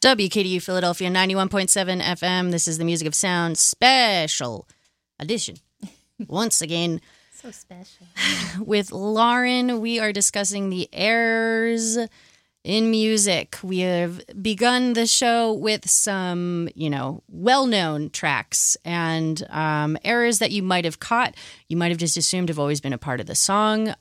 WKDU Philadelphia 91.7 FM. This is the Music of Sound special edition. Once again, so special. With Lauren, we are discussing the errors in music. We have begun the show with some, well-known tracks and errors that you might have caught. You might have just assumed have always been a part of the song,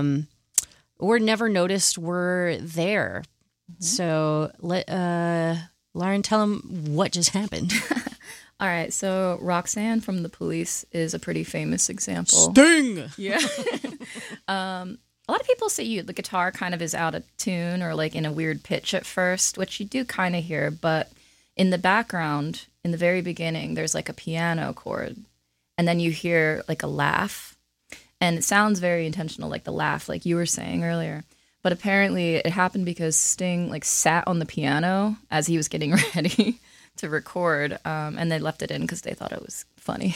or never noticed were there. So, Lauren, tell them what just happened. All right, so Roxanne from The Police is a pretty famous example. Sting! Yeah. A lot of people say the guitar kind of is out of tune or like in a weird pitch at first, which you do kind of hear, but in the background, in the very beginning, there's like a piano chord, and then you hear like a laugh, and it sounds very intentional, like the laugh, like you were saying earlier. But apparently it happened because Sting sat on the piano as he was getting ready to record, and they left it in because they thought it was funny.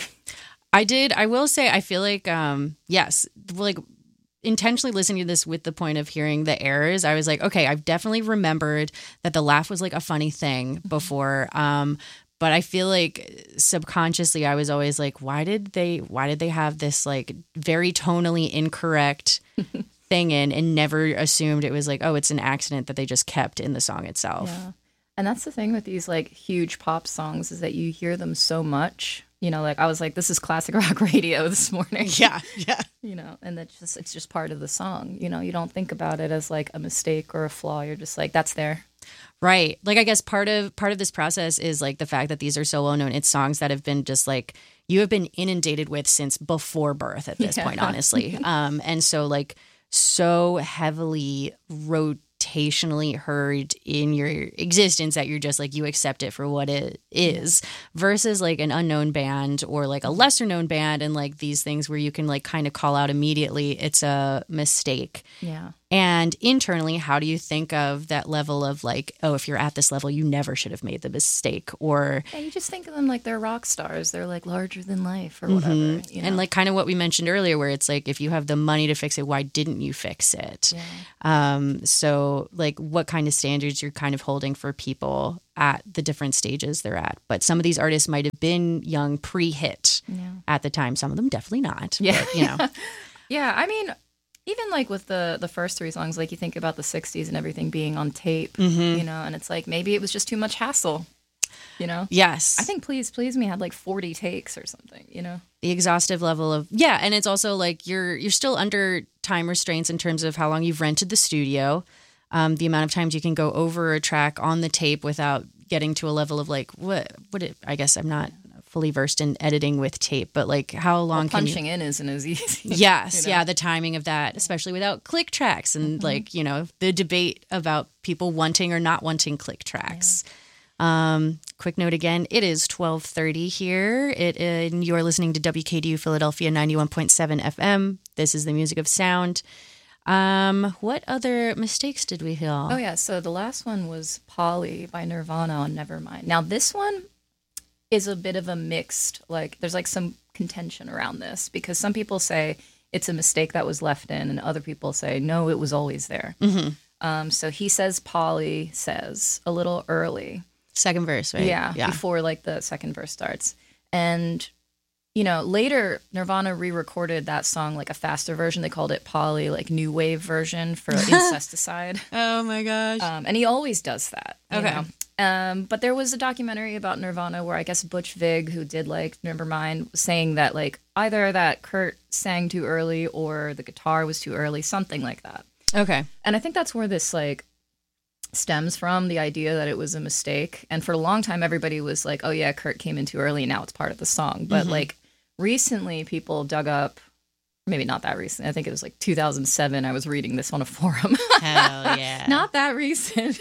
I will say, I feel like, yes, intentionally listening to this with the point of hearing the errors, I was like, okay, I've definitely remembered that the laugh was like a funny thing before. But I feel like subconsciously I was always like, why did they have this like very tonally incorrect thing in, and never assumed it was like, oh, it's an accident that they just kept in the song itself. Yeah. And that's the thing with these like huge pop songs, is that you hear them so much. I was like, this is classic rock radio this morning. Yeah. And it's just part of the song. You don't think about it as like a mistake or a flaw. You're just like, that's there. Right. Like, I guess part of this process is like the fact that these are so well known. It's songs that have been just like, you have been inundated with since before birth at this point, honestly. And so like, so heavily rotationally heard in your existence that you're just like, you accept it for what it is, versus like an unknown band or like a lesser known band, and like these things where you can like kind of call out immediately it's a mistake. Yeah. And internally, how do you think of that level of like, oh, if you're at this level, you never should have made the mistake? Or you just think of them like they're rock stars. They're like larger than life or whatever. And like kind of what we mentioned earlier, where it's like, if you have the money to fix it, why didn't you fix it? Yeah. So like what kind of standards you're kind of holding for people at the different stages they're at. But some of these artists might have been young pre-hit at the time. Some of them definitely not. Yeah. But, Yeah. I mean, even like with the first three songs, like you think about the 60s and everything being on tape, and it's like, maybe it was just too much hassle, Yes. I think Please Please Me had like 40 takes or something, The exhaustive level of, and it's also like you're still under time restraints in terms of how long you've rented the studio, the amount of times you can go over a track on the tape without getting to a level of like, I guess I'm not fully versed in editing with tape, but like how long punching in isn't as easy. Yes. Yeah. The timing of that, especially without click tracks, and like, the debate about people wanting or not wanting click tracks. Yeah. Quick note again, it is 12:30 here. You are listening to WKDU Philadelphia 91.7 FM. This is the Music of Sound. What other mistakes did we hear? Oh yeah. So the last one was Polly by Nirvana on Nevermind. Now this one is a bit of a mixed, like there's like some contention around this, because some people say it's a mistake that was left in, and other people say, no, it was always there. So he says Polly says a little early. Second verse, right? Yeah. Before like the second verse starts. And, later Nirvana re-recorded that song, like a faster version. They called it Polly, like new wave version for Incesticide. Oh my gosh. And he always does that. Okay. But there was a documentary about Nirvana where I guess Butch Vig, who did like Nevermind, was saying that like either that Kurt sang too early or the guitar was too early, something like that. Okay. And I think that's where this like stems from, the idea that it was a mistake. And for a long time, everybody was like, oh yeah, Kurt came in too early, and now it's part of the song. But like recently people dug up, maybe not that recent, I think it was like 2007, I was reading this on a forum. Hell yeah. Not that recent.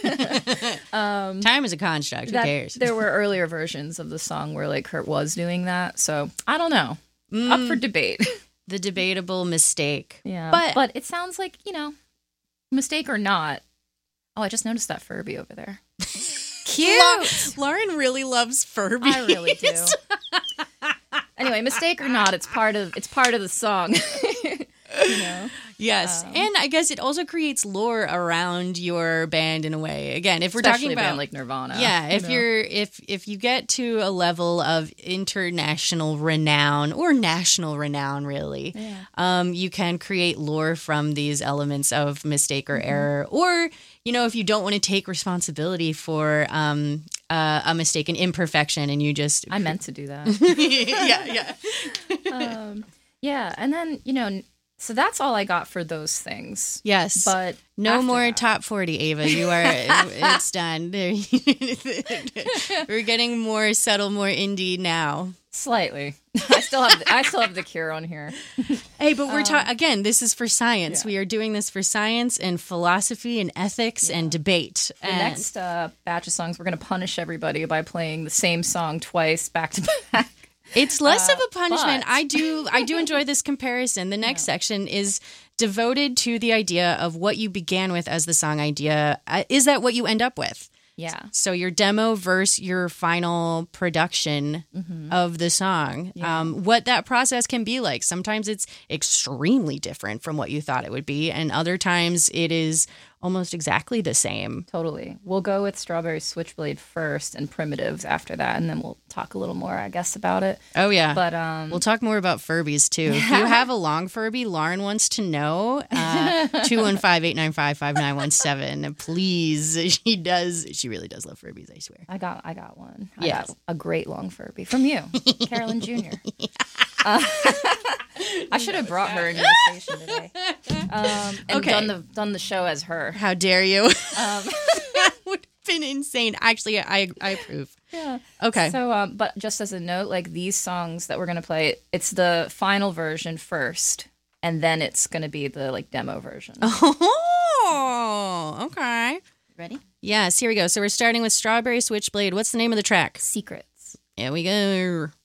Time is a construct, who cares? There were earlier versions of the song where like Kurt was doing that, so I don't know. Up for debate. The debatable mistake. Yeah, but it sounds like, mistake or not. Oh, I just noticed that Furby over there. Cute! Lauren really loves Furby. I really do. Anyway, mistake or not, it's part of the song. You know? Yes. And I guess it also creates lore around your band in a way. Again, if we're Especially talking a about band like Nirvana. yeah, if you know? you're if you get to a level of international renown or national renown really, you can create lore from these elements of mistake or error. Or, you know, if you don't want to take responsibility for a mistake, an imperfection, and you just I meant to do that. Yeah, and then, you know, so that's all I got for those things. Yes. But no after more that- top 40, Ava. You are, it's done. We're getting more subtle, more indie now. Slightly. I still have the Cure on here. Hey, but we're talking, again, this is for science. Yeah. We are doing this for science and philosophy and ethics and debate. The next batch of songs, we're going to punish everybody by playing the same song twice back to back. It's less of a punishment. but- I do enjoy this comparison. The next section is devoted to the idea of what you began with as the song idea. Is that what you end up with? Yeah. So your demo versus your final production of the song, what that process can be like. Sometimes it's extremely different from what you thought it would be, and other times it is almost exactly the same. Totally. We'll go with Strawberry Switchblade first and Primitives after that, and then we'll talk a little more, I guess, about it. Oh, yeah. But we'll talk more about Furbies, too. If you have a long Furby, Lauren wants to know. 215-895-5917. Please. She really does love Furbies, I swear. I got one. Yes. I got a great long Furby from you, Carolyn Jr. I should have brought her into the station today and Okay. done the show as her. How dare you? That would have been insane. Actually, I approve. Yeah. Okay. So, but just as a note, like these songs that we're gonna play, it's the final version first, and then it's gonna be the like demo version. Oh, okay. Ready? Yes, here we go. So we're starting with Strawberry Switchblade. What's the name of the track? Secrets. Here we go.